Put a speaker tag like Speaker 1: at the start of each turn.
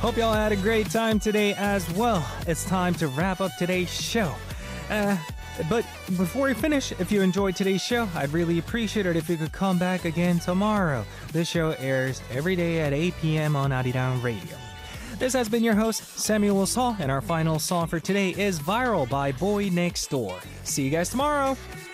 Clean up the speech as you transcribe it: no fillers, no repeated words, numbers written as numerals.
Speaker 1: Hope y'all had a great time today as well. It's time to wrap up today's show. But before we finish, if you enjoyed today's show, I'd really appreciate it if you could come back again tomorrow. This show airs every day at 8 p.m. on Arirang Radio. This has been your host, Samuel Saul, and our final song for today is Viral by Boy Next Door. See you guys tomorrow!